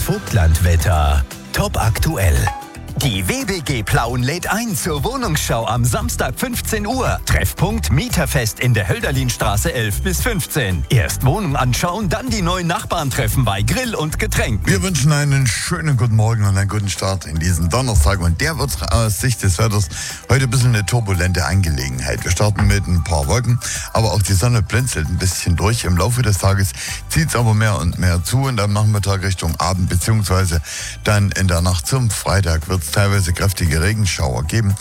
Vogtlandwetter. Top aktuell. Die WBG Plauen lädt ein zur Wohnungsschau am Samstag 15 Uhr. Treffpunkt Mieterfest in der Hölderlinstraße 11 bis 15. Erst Wohnung anschauen, dann die neuen Nachbarn treffen bei Grill und Getränken. Wir wünschen einen schönen guten Morgen und einen guten Start in diesen Donnerstag. Und der wird aus Sicht des Wetters heute ein bisschen eine turbulente Angelegenheit. Wir starten mit ein paar Wolken, aber auch die Sonne blinzelt ein bisschen durch. Im Laufe des Tages zieht es aber mehr und mehr zu und am Nachmittag Richtung Abend beziehungsweise dann in der Nacht zum Freitag wird es teilweise kräftige Regenschauer geben.